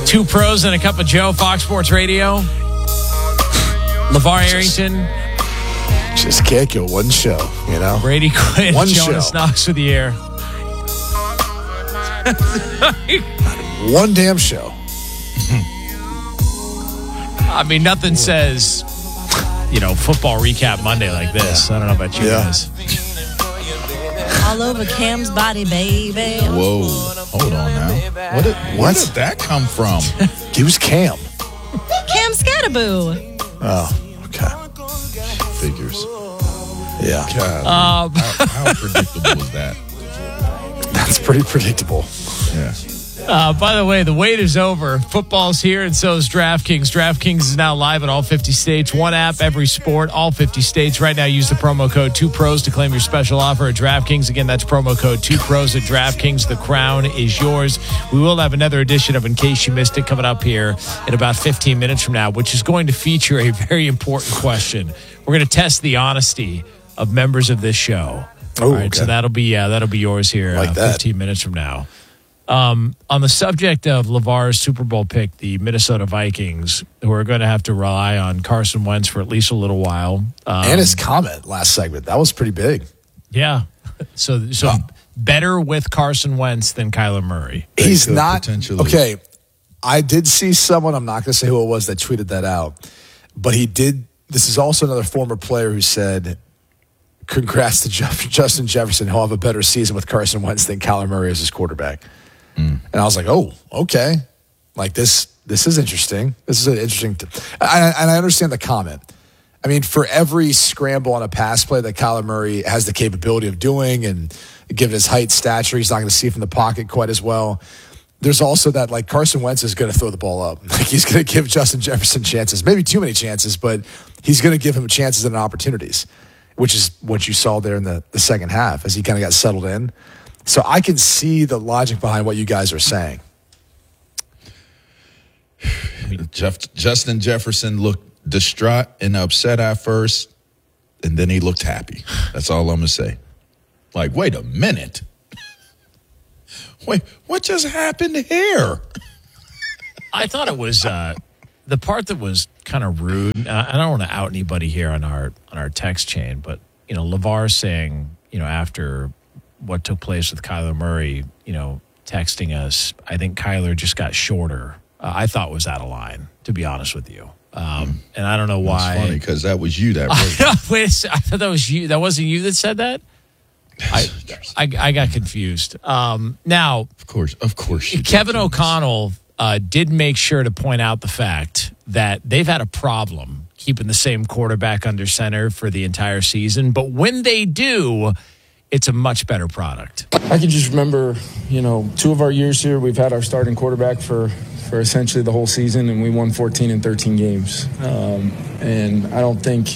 Two pros and a cup of Joe, Fox Sports Radio. LeVar Arrington. Just can't go one show, you know? Brady Quinn. One Jonas show. Knox with the air. One damn show. I mean, nothing says, football recap Monday like this. I don't know about you guys. All over Cam's body, baby. Whoa. Hold on now. Where did that come from? Who's Cam? Cam Scatterboo. Oh, okay. Figures. Yeah. God, how predictable is that? That's pretty predictable. Yeah. By the way, the wait is over. Football's here, and so is DraftKings. DraftKings is now live in all 50 states. One app, every sport, all 50 states. Right now, use the promo code 2pros to claim your special offer at DraftKings. Again, that's promo code 2pros at DraftKings. The crown is yours. We will have another edition of In Case You Missed It coming up here in about 15 minutes from now, which is going to feature a very important question. We're going to test the honesty of members of this show. Oh, all right, okay. so that'll be yours here Like that. 15 minutes from now. On the subject of LeVar's Super Bowl pick, the Minnesota Vikings, who are going to have to rely on Carson Wentz for at least a little while. And his comment last segment, that was pretty big. Yeah. So better with Carson Wentz than Kyler Murray. He's could not. potentially. Okay, I did see someone, I'm not going to say who it was, that tweeted that out. But he did. This is also another former player who said, congrats to Justin Jefferson. He'll have a better season with Carson Wentz than Kyler Murray as his quarterback. And I was like, oh, okay. Like this is interesting. This is an interesting. And I understand the comment. I mean, for every scramble on a pass play that Kyler Murray has the capability of doing, and given his height, stature, he's not going to see from the pocket quite as well. There's also that, like, Carson Wentz is going to throw the ball up. Like, he's going to give Justin Jefferson chances. Maybe too many chances, but he's going to give him chances and opportunities, which is what you saw there in the second half as he kind of got settled in. So I can see the logic behind what you guys are saying. Justin Jefferson looked distraught and upset at first, and then he looked happy. That's all I'm going to say. Like, wait a minute. Wait, what just happened here? I thought it was the part that was kind of rude. I don't want to out anybody here on our text chain, but LeVar saying, after what took place with Kyler Murray, texting us, I think Kyler just got shorter. I thought was out of line, to be honest with you. And I don't know why. It's funny because that was you that wrote. Wait a second. I thought that was you. That wasn't you that said that? I got confused. Now, Of course. You Kevin O'Connell did make sure to point out the fact that they've had a problem keeping the same quarterback under center for the entire season. But when they do, it's a much better product. I can just remember, 2 of our years here, we've had our starting quarterback for essentially the whole season, and we won 14 and 13 games. And I don't think,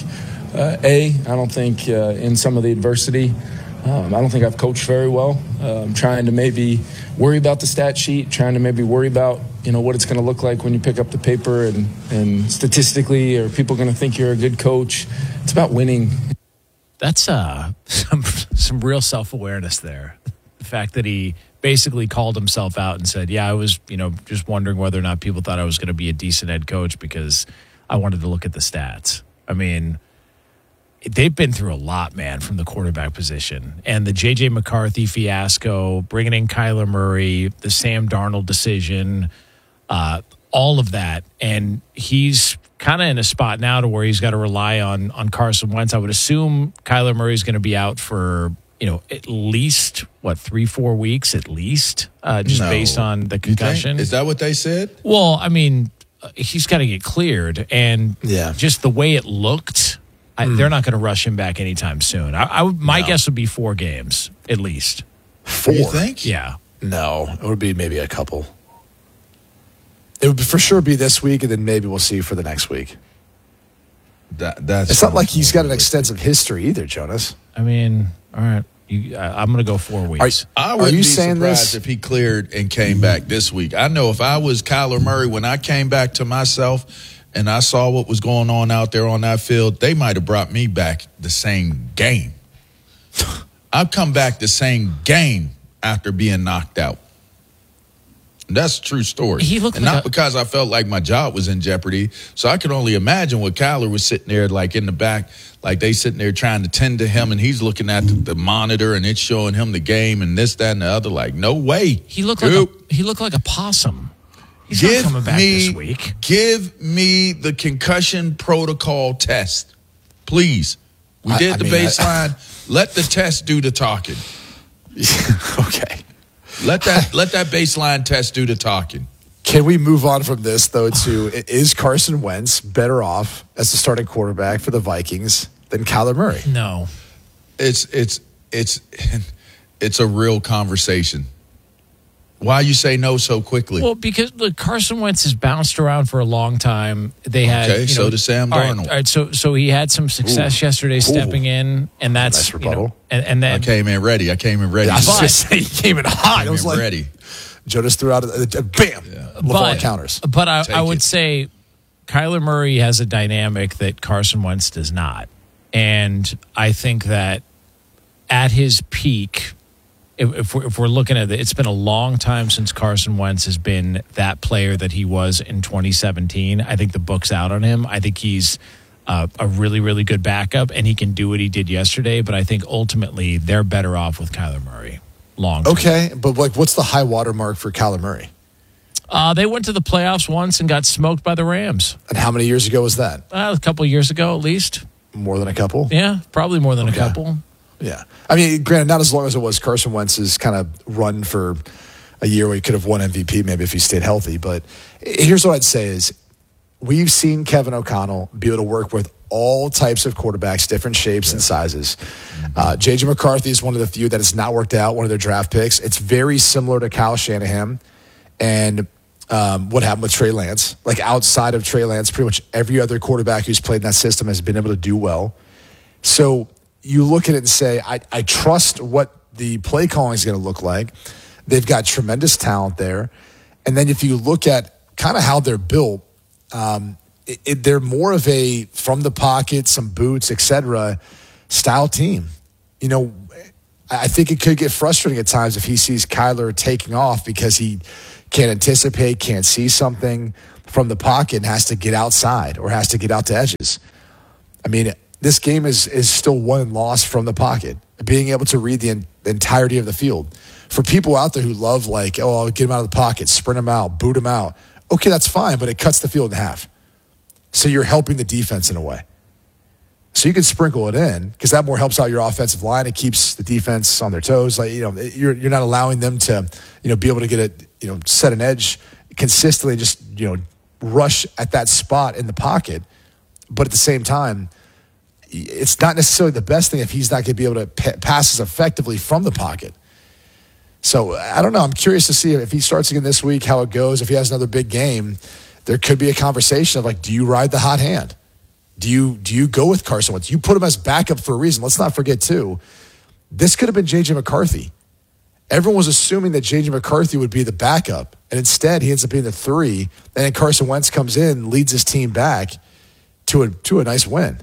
in some of the adversity, I don't think I've coached very well. Trying to maybe worry about the stat sheet, trying to maybe worry about, what it's going to look like when you pick up the paper and statistically, are people going to think you're a good coach? It's about winning. That's some real self-awareness there. The fact that he basically called himself out and said, yeah, I was, just wondering whether or not people thought I was going to be a decent head coach because I wanted to look at the stats. I mean, they've been through a lot, man, from the quarterback position. And the J.J. McCarthy fiasco, bringing in Kyler Murray, the Sam Darnold decision, all of that. And he's kind of in a spot now to where he's got to rely on Carson Wentz. I would assume Kyler Murray's going to be out for, at least, 3-4 weeks at least, based on the concussion. Is that what they said? Well, I mean, he's got to get cleared. And just the way it looked, they're not going to rush him back anytime soon. My guess would be 4 games, at least. 4? You think? Yeah. No, it would be maybe a couple. It would for sure be this week, and then maybe we'll see for the next week. That's it's not like he's got an extensive history either, Jonas. I mean, all right. I'm going to go 4 weeks. I wouldn't be saying surprised this? if he cleared and came back this week. I know if I was Kyler Murray, when I came back to myself and I saw what was going on out there on that field, they might have brought me back the same game. I've come back the same game after being knocked out. That's a true story. He looked and like not because I felt like my job was in jeopardy. So I could only imagine what Kyler was sitting there like in the back, like they sitting there trying to tend to him, and he's looking at the monitor and it's showing him the game and this, that, and the other. Like, no way. He looked Nope. like a possum. He's not coming back this week. Give me the concussion protocol test, please. We did the baseline. Let the test do the talking. Okay. Let that baseline test do the talking. Can we move on from this, though, to is Carson Wentz better off as the starting quarterback for the Vikings than Kyler Murray? No. It's a real conversation. Why you say no so quickly? Well, because look, Carson Wentz has bounced around for a long time. They had so does Sam Darnold. All right, so he had some success yesterday stepping in, and that's Nice rebuttal. and then I came in ready. I was just saying, he came in hot. It was like ready. Jonas threw out a bam, LeVar counters. But I Take would it. say Kyler Murray has a dynamic that Carson Wentz does not, and I think that at his peak. If we're looking at it, it's been a long time since Carson Wentz has been that player that he was in 2017. I think the book's out on him. I think he's a really, really good backup, and he can do what he did yesterday. But I think ultimately they're better off with Kyler Murray. Long term. Okay, but like, what's the high water mark for Kyler Murray? They went to the playoffs once and got smoked by the Rams. And how many years ago was that? A couple of years ago, at least. More than a couple? Yeah, probably more than a couple. Yeah. I mean, granted, not as long as it was Carson Wentz's kind of run for a year where he could have won MVP maybe if he stayed healthy. But here's what I'd say is we've seen Kevin O'Connell be able to work with all types of quarterbacks, different shapes and sizes. J.J. McCarthy is one of the few that has not worked out, one of their draft picks. It's very similar to Kyle Shanahan and what happened with Trey Lance. Like outside of Trey Lance, pretty much every other quarterback who's played in that system has been able to do well. So you look at it and say, I trust what the play calling is going to look like. They've got tremendous talent there. And then if you look at kind of how they're built, they're more of a from the pocket, some boots, etc. style team. You know, I think it could get frustrating at times if he sees Kyler taking off because he can't anticipate, can't see something from the pocket and has to get outside or has to get out to edges. I mean, this game is still won and lost from the pocket. Being able to read the entirety of the field. For people out there who love like, oh, I'll get him out of the pocket, sprint him out, boot him out. Okay, that's fine, but it cuts the field in half. So you're helping the defense in a way. So you can sprinkle it in because that more helps out your offensive line. It keeps the defense on their toes. Like, you know, you're not allowing them to, you know, be able to get it, you know, set an edge consistently, just, you know, rush at that spot in the pocket. But at the same time, it's not necessarily the best thing if he's not going to be able to pass as effectively from the pocket. So I don't know. I'm curious to see if he starts again this week, how it goes. If he has another big game, there could be a conversation of like, do you ride the hot hand? Do you go with Carson Wentz? You put him as backup for a reason. Let's not forget too, this could have been J.J. McCarthy. Everyone was assuming that J.J. McCarthy would be the backup, and instead he ends up being the 3. And then Carson Wentz comes in, leads his team back to a nice win.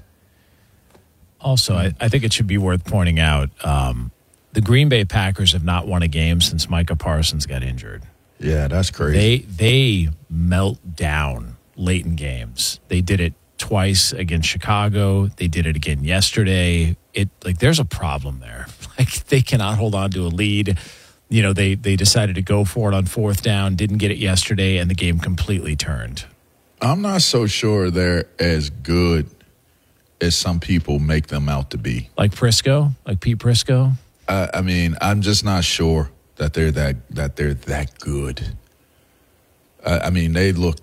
Also, I think it should be worth pointing out the Green Bay Packers have not won a game since Micah Parsons got injured. Yeah, that's crazy. They melt down late in games. They did it twice against Chicago. They did it again yesterday. There's a problem there. Like they cannot hold on to a lead. You know, they decided to go for it on 4th down, didn't get it yesterday, and the game completely turned. I'm not so sure they're as good as some people make them out to be. Like Prisco, like Pete Prisco. I mean, I'm just not sure that they're that good. I mean, they look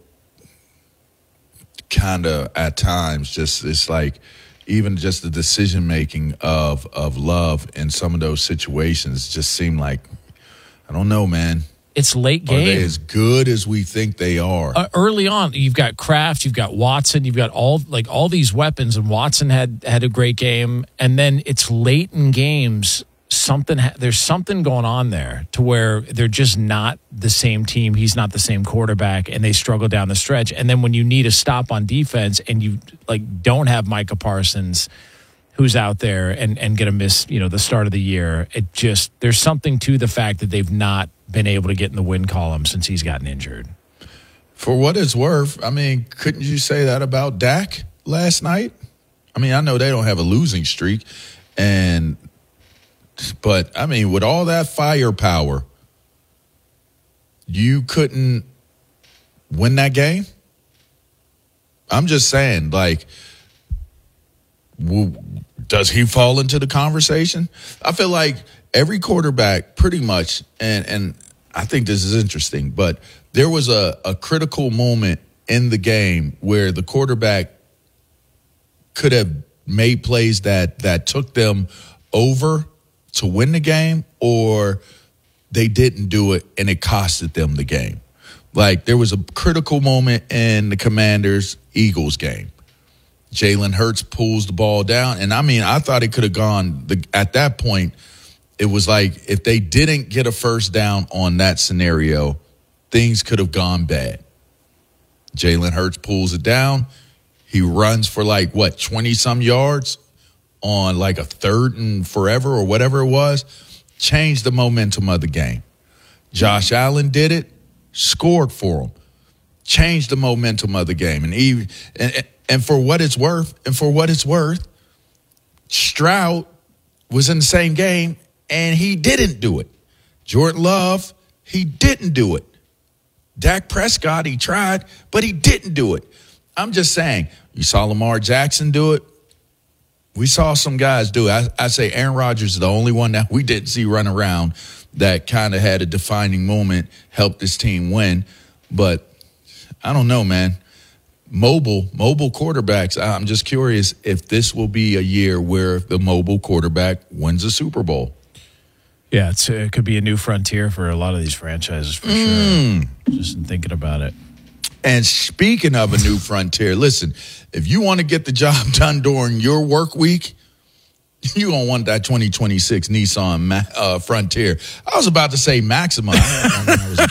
kind of at times just it's like even just the decision making of Love in some of those situations just seem like I don't know, man. It's late game. Are they as good as we think they are? Early on, you've got Kraft, you've got Watson, you've got all these weapons, and Watson had a great game. And then it's late in games. There's something going on there to where they're just not the same team. He's not the same quarterback, and they struggle down the stretch. And then when you need a stop on defense, and you don't have Micah Parsons, who's out there and going to miss the start of the year, there's something to the fact that they've not been able to get in the win column since he's gotten injured. For what it's worth, I mean, couldn't you say that about Dak last night? I mean, I know they don't have a losing streak, but I mean, with all that firepower, you couldn't win that game? I'm just saying, like, does he fall into the conversation? I feel like every quarterback pretty much, and I think this is interesting, but there was a critical moment in the game where the quarterback could have made plays that took them over to win the game, or they didn't do it and it costed them the game. Like, there was a critical moment in the Commanders-Eagles game. Jalen Hurts pulls the ball down, and I mean, I thought it could have gone at that point. It was like if they didn't get a first down on that scenario, things could have gone bad. Jalen Hurts pulls it down. He runs for 20-some yards on like a 3rd and forever or whatever it was. Changed the momentum of the game. Josh Allen did it, scored for him. Changed the momentum of the game. And for what it's worth, Stroud was in the same game and he didn't do it. Jordan Love, he didn't do it. Dak Prescott, he tried, but he didn't do it. I'm just saying, you saw Lamar Jackson do it. We saw some guys do it. I say Aaron Rodgers is the only one that we didn't see run around that kind of had a defining moment, helped this team win. But I don't know, man. Mobile quarterbacks, I'm just curious if this will be a year where the mobile quarterback wins a Super Bowl. Yeah, it could be a new frontier for a lot of these franchises for sure. Just in thinking about it. And speaking of a new frontier, listen, if you want to get the job done during your work week, you're going to want that 2026 Nissan Frontier. I was about to say Maxima when I was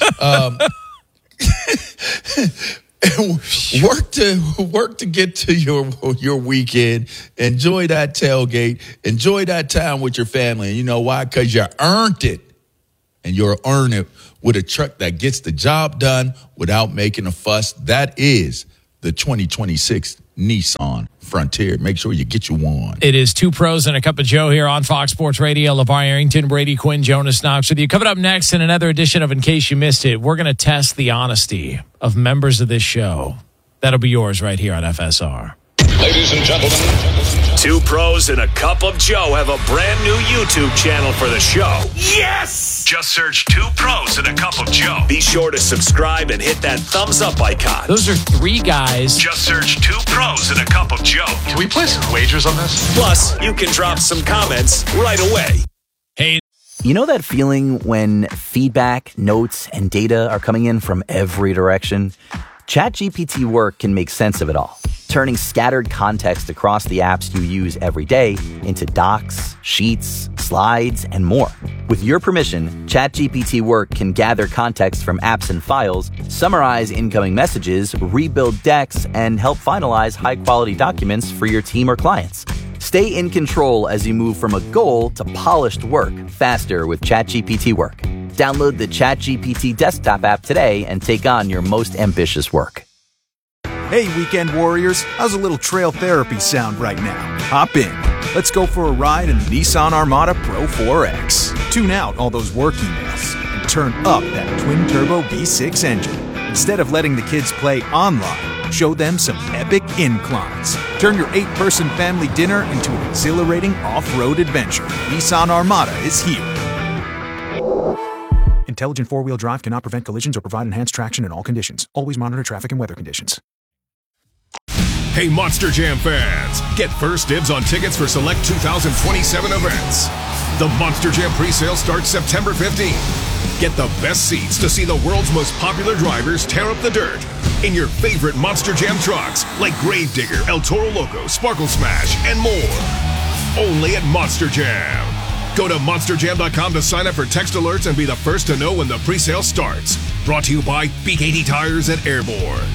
a kid. Work to get to your weekend. Enjoy that tailgate. Enjoy that time with your family. And you know why? Because you earned it. And you'll earn it with a truck that gets the job done without making a fuss. That is the 2026 Nissan Frontier. Make sure you get you one. It is Two Pros and a Cup of Joe here on Fox Sports Radio. LeVar Arrington, Brady Quinn, Jonas Knox with you. Coming up next in another edition of In Case You Missed It, we're going to test the honesty of members of this show. That'll be yours right here on FSR. Ladies and gentlemen, Two Pros and a Cup of Joe have a brand new YouTube channel for the show. Yes! Just search Two Pros and a Cup of Joe. Be sure to subscribe and hit that thumbs up icon. Those are three guys. Just search Two Pros and a Cup of Joe. Can we place some wagers on this? Plus, you can drop some comments right away. Hey, you know that feeling when feedback, notes, and data are coming in from every direction? ChatGPT Work can make sense of it all, turning scattered context across the apps you use every day into docs, sheets, slides, and more. With your permission, ChatGPT Work can gather context from apps and files, summarize incoming messages, rebuild decks, and help finalize high-quality documents for your team or clients. Stay in control as you move from a goal to polished work faster with ChatGPT Work. Download the ChatGPT desktop app today and take on your most ambitious work. Hey, weekend warriors, how's a little trail therapy sound right now? Hop in. Let's go for a ride in the Nissan Armada Pro 4X. Tune out all those work emails and turn up that twin-turbo V6 engine. Instead of letting the kids play online, show them some epic inclines. Turn your 8-person family dinner into an exhilarating off-road adventure. Nissan Armada is here. Intelligent four-wheel drive cannot prevent collisions or provide enhanced traction in all conditions. Always monitor traffic and weather conditions. Hey, Monster Jam fans! Get first dibs on tickets for select 2027 events. The Monster Jam presale starts September 15th. Get the best seats to see the world's most popular drivers tear up the dirt in your favorite Monster Jam trucks like Gravedigger, El Toro Loco, Sparkle Smash, and more. Only at Monster Jam. Go to monsterjam.com to sign up for text alerts and be the first to know when the presale starts. Brought to you by BKT Tires and Airborne.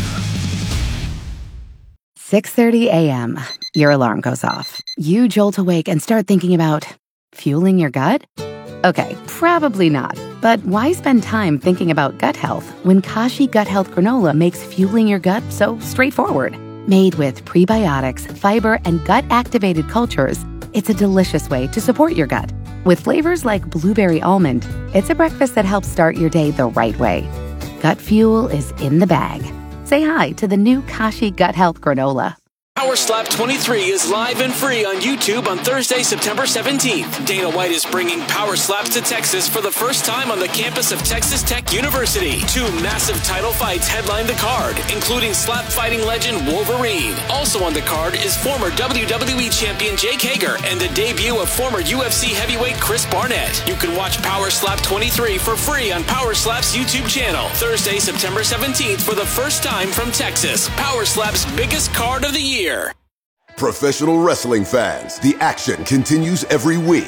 6:30 a.m. Your alarm goes off. You jolt awake and start thinking about fueling your gut? Okay, probably not. But why spend time thinking about gut health when Kashi Gut Health Granola makes fueling your gut so straightforward? Made with prebiotics, fiber, and gut-activated cultures, it's a delicious way to support your gut. With flavors like blueberry almond, it's a breakfast that helps start your day the right way. Gut fuel is in the bag. Say hi to the new Kashi Gut Health Granola. Power Slap 23 is live and free on YouTube on Thursday, September 17th. Dana White is bringing Power Slaps to Texas for the first time on the campus of Texas Tech University. 2 massive title fights headline the card, including slap fighting legend Wolverine. Also on the card is former WWE champion Jake Hager and the debut of former UFC heavyweight Chris Barnett. You can watch Power Slap 23 for free on Power Slap's YouTube channel. Thursday, September 17th for the first time from Texas. Power Slap's biggest card of the year. Professional wrestling fans, the action continues every week.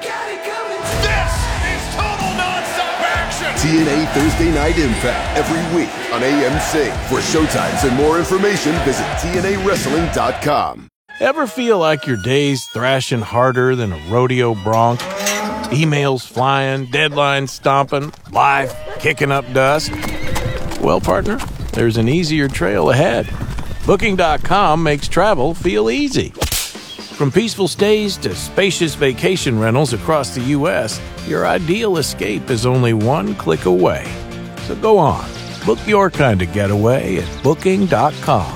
This is total nonstop action. TNA Thursday Night Impact every week on AMC. For showtimes and more information, visit TNAWrestling.com. Ever feel like your day's thrashing harder than a rodeo bronc? Emails flying, deadlines stomping, life kicking up dust? Well, partner, there's an easier trail ahead. Booking.com makes travel feel easy. From peaceful stays to spacious vacation rentals across the U.S., your ideal escape is only one click away. So go on, book your kind of getaway at Booking.com.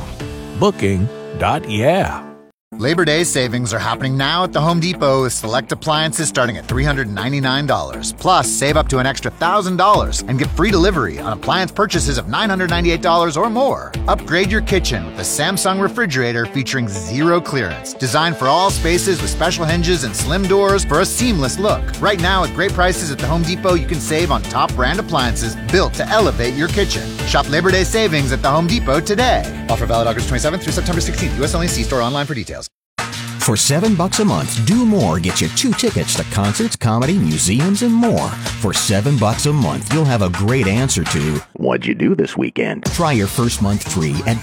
Booking.yeah. Labor Day savings are happening now at the Home Depot with select appliances starting at $399. Plus, save up to an extra $1,000 and get free delivery on appliance purchases of $998 or more. Upgrade your kitchen with a Samsung refrigerator featuring zero clearance. Designed for all spaces with special hinges and slim doors for a seamless look. Right now, at great prices at the Home Depot, you can save on top brand appliances built to elevate your kitchen. Shop Labor Day savings at the Home Depot today. Offer valid August 27th through September 16th. U.S. only. See store online for details. For $7 a month, Do More gets you 2 tickets to concerts, comedy, museums, and more. For $7 a month, you'll have a great answer to, what'd you do this weekend? Try your first month free at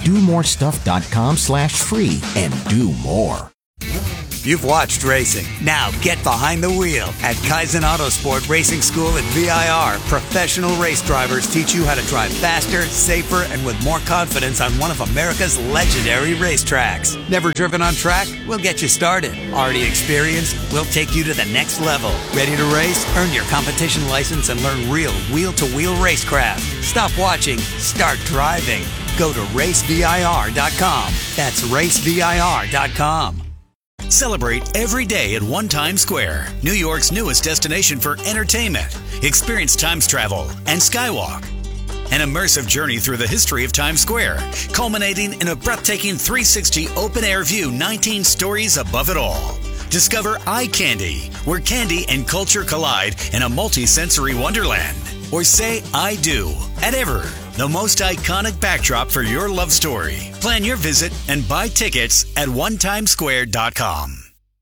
domorestuff.com/free and do more. You've watched racing. Now get behind the wheel. At Kaizen Autosport Racing School at VIR, professional race drivers teach you how to drive faster, safer, and with more confidence on one of America's legendary racetracks. Never driven on track? We'll get you started. Already experienced? We'll take you to the next level. Ready to race? Earn your competition license and learn real wheel-to-wheel racecraft. Stop watching. Start driving. Go to racevir.com. That's racevir.com. Celebrate every day at One Times Square, New York's newest destination for entertainment. Experience Times Travel and Skywalk. An immersive journey through the history of Times Square, culminating in a breathtaking 360 open-air view 19 stories above it all. Discover Eye Candy, where candy and culture collide in a multi-sensory wonderland. Or say I do at Ever, the most iconic backdrop for your love story. Plan your visit and buy tickets at onetimesquare.com.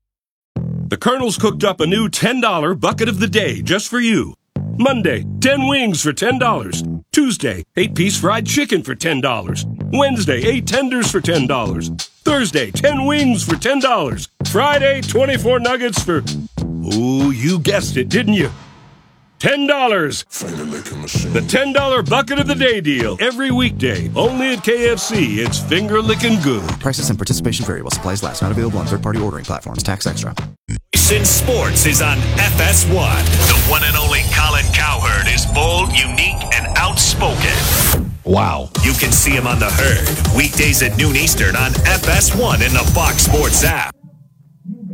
The Colonel's cooked up a new $10 bucket of the day just for you. Monday, 10 wings for $10. Tuesday, 8-piece fried chicken for $10. Wednesday, 8 tenders for $10. Thursday, 10 wings for $10. Friday, 24 nuggets for... Ooh, you guessed it, didn't you? $10. The $10 bucket of the day deal. Every weekday. Only at KFC. It's finger-licking good. Prices and participation vary while supplies last. Not available on third-party ordering platforms. Tax extra. Since Sports is on FS1. The one and only Colin Cowherd is bold, unique, and outspoken. Wow. You can see him on The Herd. Weekdays at noon Eastern on FS1 in the Fox Sports app.